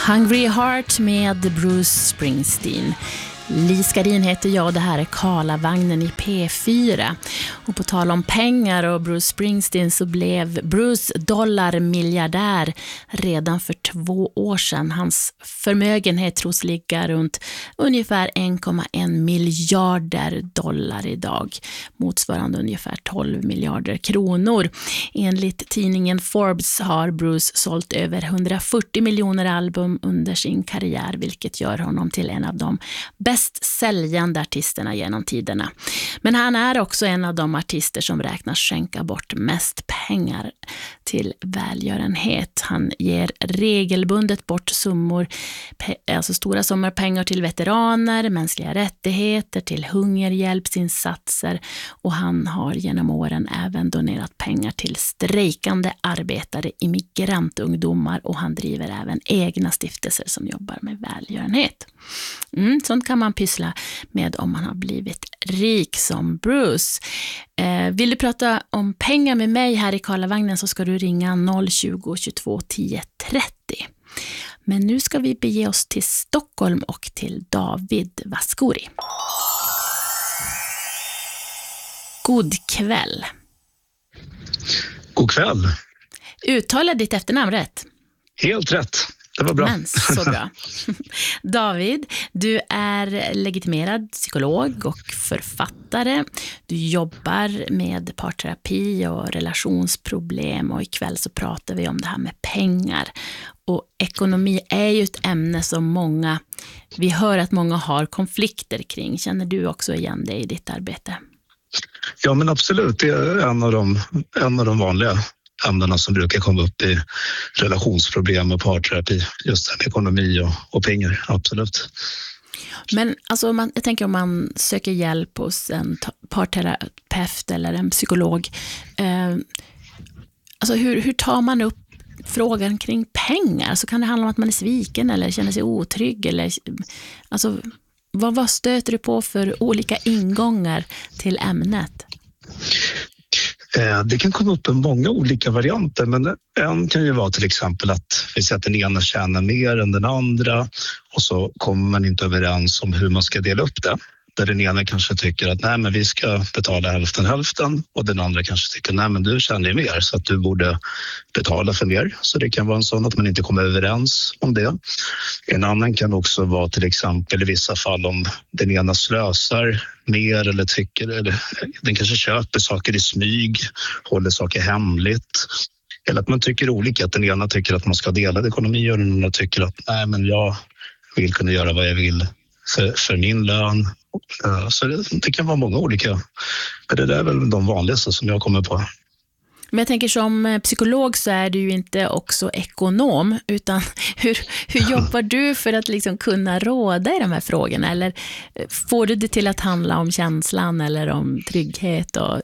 Hungry Heart med Bruce Springsteen. Li Skarin heter jag, det här är Karlavagnen i P4. Och på tal om pengar och Bruce Springsteen så blev Bruce dollarmiljardär redan för 2 år sedan. Hans förmögenhet tros ligga runt ungefär 1,1 miljarder dollar idag, motsvarande ungefär 12 miljarder kronor. Enligt tidningen Forbes har Bruce sålt över 140 miljoner album under sin karriär, vilket gör honom till en av de bäst säljande artisterna genom tiderna. Men han är också en av de artister som räknas skänka bort mest pengar till välgörenhet. Han ger regelbundet bort summor, alltså stora summor pengar till veteraner, mänskliga rättigheter, till hungerhjälpsinsatser, och han har genom åren även donerat pengar till strejkande arbetare, immigrantungdomar, och han driver även egna stiftelser som jobbar med välgörenhet. Sånt kan man pyssla med om man har blivit rik som Bruce. Vill du prata om pengar med mig här i Karlavagnen så ska du ringa 020 22 10 30. Men nu ska vi bege oss till Stockholm och till David Vaskori. God kväll. God kväll. Uttala ditt efternamn rätt. Helt rätt. Det var bra. Men så bra. David, du är legitimerad psykolog och författare. Du jobbar med parterapi och relationsproblem, och ikväll så pratar vi om det här med pengar. Och ekonomi är ju ett ämne som vi hör att många har konflikter kring. Känner du också igen det i ditt arbete? Ja, men absolut. Det är en av de vanliga ämnena som brukar komma upp i relationsproblem och parterapi. Just ekonomi och pengar, absolut. Men alltså, jag tänker om man söker hjälp hos en parterapeut eller en psykolog. Alltså hur tar man upp frågan kring pengar? Så kan det handla om att man är sviken eller känner sig otrygg. Eller, alltså, vad stöter du på för olika ingångar till ämnet? Det kan komma upp en många olika varianter, men en kan ju vara till exempel att vi säger att den ena tjänar mer än den andra, och så kommer man inte överens om hur man ska dela upp det. Där den ena kanske tycker att nej, men vi ska betala hälften, och den andra kanske tycker nej, men du tjänar ju mer så att du borde betala för mer. Så det kan vara en sån att man inte kommer överens om det. En annan kan också vara till exempel i vissa fall om den ena slösar mer eller tycker, eller den kanske köper saker i smyg, håller saker hemligt. Eller att man tycker olika, att den ena tycker att man ska dela ekonomi och den andra tycker att nej, men jag vill kunna göra vad jag vill för min lön. Så det kan vara många olika. Men det där är väl de vanligaste som jag kommer på. Men jag tänker som psykolog så är du ju inte också ekonom, utan hur jobbar du för att liksom kunna råda i de här frågorna? Eller får du det till att handla om känslan eller om trygghet och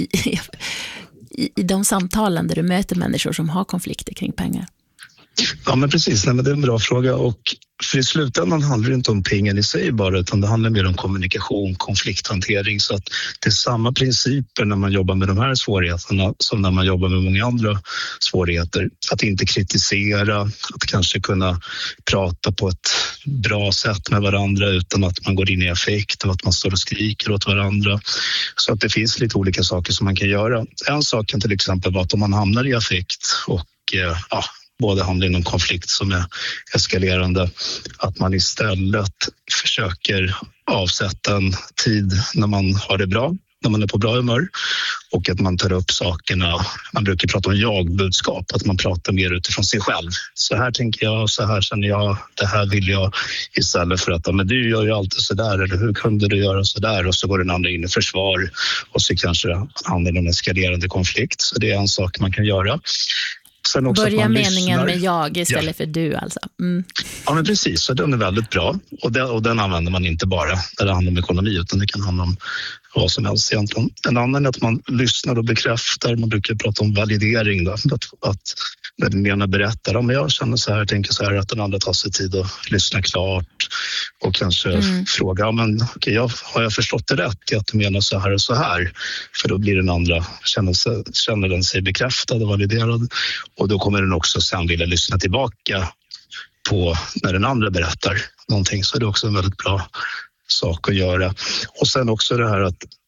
i de samtalen där du möter människor som har konflikter kring pengar? Ja, men precis. Nej, men det är en bra fråga, och för i slutändan handlar det inte om pengar i sig bara, utan det handlar mer om kommunikation, konflikthantering, så att det är samma principer när man jobbar med de här svårigheterna som när man jobbar med många andra svårigheter. Att inte kritisera, att kanske kunna prata på ett bra sätt med varandra utan att man går in i affekt och att man står och skriker åt varandra. Så att det finns lite olika saker som man kan göra. En sak kan till exempel vara att om man hamnar i affekt och båda hamnar i en konflikt som är eskalerande, att man istället försöker avsätta en tid när man har det bra, när man är på bra humör, och att man tar upp sakerna. Man brukar prata om jag-budskap, att man pratar mer utifrån sig själv. Så här tänker jag, så här känner jag, det här vill jag, istället för att men du gör ju alltid så där, eller hur kunde du göra så där? Och så går den andra in i försvar och så kanske hamnar i en eskalerande konflikt. Så det är en sak man kan göra. Börja meningen med jag istället för du alltså. Ja, men precis. Så den är väldigt bra. Och den använder man inte bara när det handlar om ekonomi, utan det kan handla om vad som helst egentligen. En annan är att man lyssnar och bekräftar. Man brukar prata om validering då. Att när den ena berättar om jag känner så här, tänker så här, att den andra tar sig tid att lyssna klart och kanske fråga, har jag förstått det rätt i att du menar så här och så här? För då blir den andra, känner den sig bekräftad och validerad, och då kommer den också sen vilja lyssna tillbaka på när den andra berättar någonting, så är det också en väldigt bra sak att göra. Och sen också det här att